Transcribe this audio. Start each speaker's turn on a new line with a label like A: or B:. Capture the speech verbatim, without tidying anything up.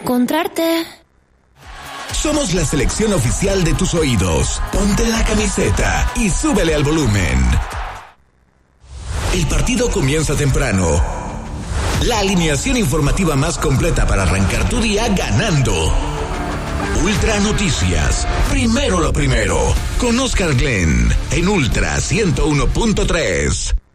A: encontrarte.
B: Somos la selección oficial de tus oídos. Ponte la camiseta y súbele al volumen. El partido comienza temprano. La alineación informativa más completa para arrancar tu día ganando. Ultra Noticias. Primero lo primero. Con Oscar Glenn en Ultra ciento uno punto tres.